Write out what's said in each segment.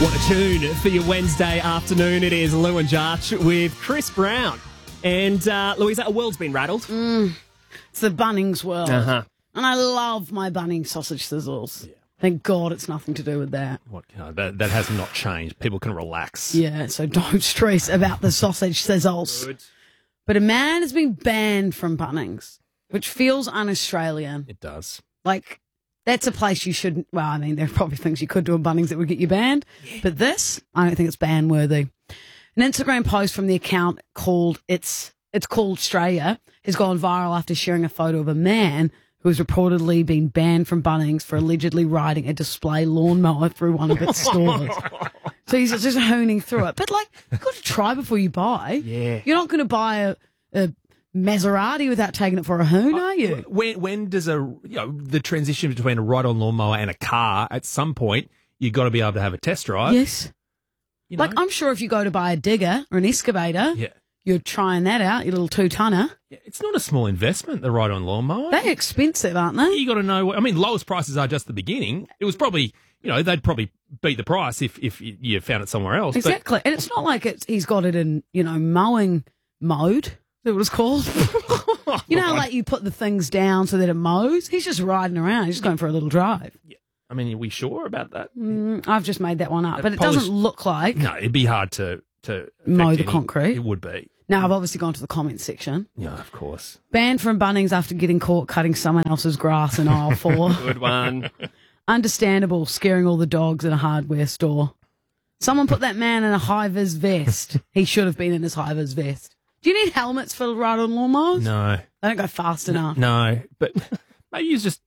What a tune for your Wednesday afternoon. It is Lou and Jarch with Chris Brown. And Louisa, a world's been rattled. It's the Bunnings world. Uh-huh. And I love my Bunnings sausage sizzles. Yeah. Thank God it's nothing to do with that. That has not changed. People can relax. Yeah, so don't stress about the sausage sizzles. Good. But a man has been banned from Bunnings, which feels un-Australian. It does. Like, that's a place you shouldn't... Well, I mean, there are probably things you could do in Bunnings that would get you banned. Yeah. But this, I don't think it's ban-worthy. An Instagram post from the account called It's Called Australia has gone viral after sharing a photo of a man who has reportedly been banned from Bunnings for allegedly riding a display lawnmower through one of its stores. So he's just hooning through it. But, like, you've got to try before you buy. Yeah. You're not going to buy a Maserati without taking it for a hoon, are you? When does the transition between a ride-on lawnmower and a car, at some point, you've got to be able to have a test drive. Yes. You know? Like, I'm sure if you go to buy a digger or an excavator, Yeah. you're trying that out, your little 2-tonner. Yeah, it's not a small investment, the ride-on lawnmower. They're expensive, aren't they? You got to know. I mean, lowest prices are just the beginning. It was probably, they'd probably beat the price if you found it somewhere else. Exactly. And it's not like he's got it in, mowing mode. Is that what it's called? Like you put the things down so that it mows. He's just riding around. He's just going for a little drive. Yeah. I mean, are we sure about that? I've just made that one up. But it doesn't look like No, it'd be hard to mow the affect concrete. It would be. Now, I've obviously gone to the comments section. Yeah, of course. Banned from Bunnings after getting caught cutting someone else's grass in aisle 4. Good one. Understandable, scaring all the dogs in a hardware store. Someone put that man in a high-vis vest. He should have been in his high-vis vest. Do you need helmets for ride-on lawnmowers? No. They don't go fast enough. No, but maybe you just,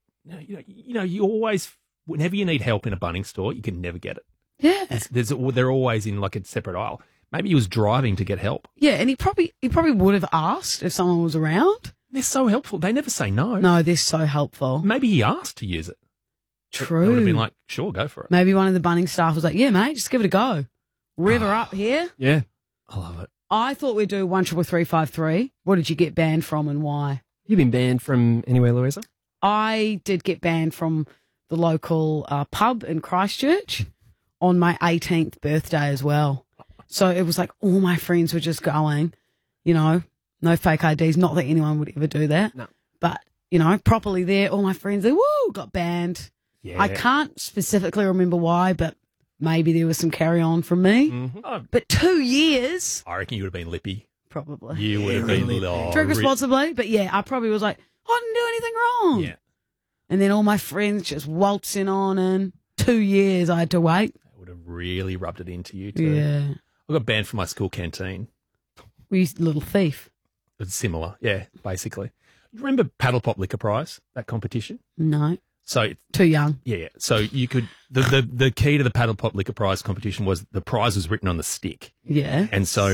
you always, whenever you need help in a Bunnings store, you can never get it. Yeah. They're always in like a separate aisle. Maybe he was driving to get help. Yeah, and he probably would have asked if someone was around. They're so helpful. They never say no. No, they're so helpful. Maybe he asked to use it. True. They would have been like, sure, go for it. Maybe one of the Bunnings staff was like, yeah, mate, just give it a go. River up here. Yeah. I love it. I thought we'd do 13353. What did you get banned from and why? You been banned from anywhere, Louisa? I did get banned from the local pub in Christchurch on my 18th birthday as well. So it was like all my friends were just going, no fake IDs. Not that anyone would ever do that. No. But, properly there, all my friends, they got banned. Yeah. I can't specifically remember why, but maybe there was some carry on from me. Mm-hmm. But 2 years, I reckon you would have been lippy. probably. You would have been lippy. Drink responsibly. But yeah, I probably was like, I didn't do anything wrong. Yeah. And then all my friends just waltzing on, and 2 years I had to wait. That would have really rubbed it into you too. Yeah. I got banned from my school canteen. We used little thief. It's similar. Yeah, basically. You remember Paddle Pop Liquor Prize, that competition? No. So Too young. yeah. So you could the key to the Paddle Pop Liquor Prize competition was the prize was written on the stick. Yeah.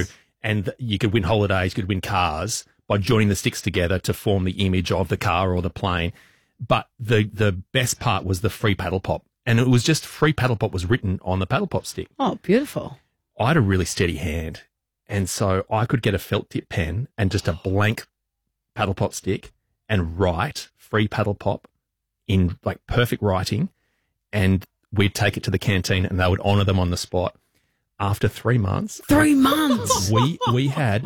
And you could win holidays, you could win cars by joining the sticks together to form the image of the car or the plane. But the best part was the free paddle pop. And it was just free paddle pop was written on the paddle pop stick. Oh, beautiful. I had a really steady hand. And so I could get a felt tip pen and just a blank paddle pop stick and write free paddle pop in like perfect writing. And we'd take it to the canteen and they would honour them on the spot. After 3 months. 3 months. They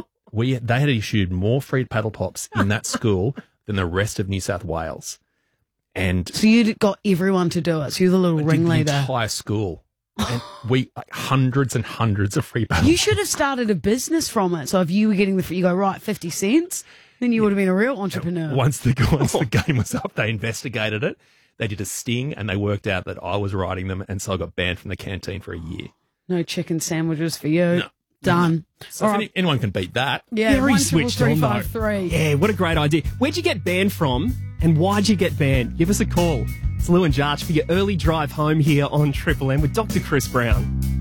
had issued more free paddle pops in that school than the rest of New South Wales. And So you got everyone to do it. So you're the little the ringleader. entire school. And we hundreds and hundreds of free paddle You should have started a business from it. So if you were getting you go, right, 50 cents, then you would have been a real entrepreneur. Once the game was up, they investigated it. They did a sting and they worked out that I was writing them. And so I got banned from the canteen for a year. No chicken sandwiches for you. No. Done. So All if right. anyone can beat that. Yeah, Very switched on, though. 13353. Yeah, what a great idea. Where'd you get banned from and why'd you get banned? Give us a call. It's Lou and Jarch for your early drive home here on Triple M with Dr. Chris Brown.